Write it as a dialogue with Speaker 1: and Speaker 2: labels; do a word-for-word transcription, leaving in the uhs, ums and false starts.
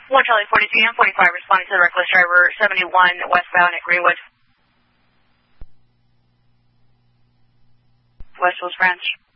Speaker 1: one Charlie forty-two and forty-five responding to the reckless driver seventy-one westbound at Greenwood. West Hills Branch.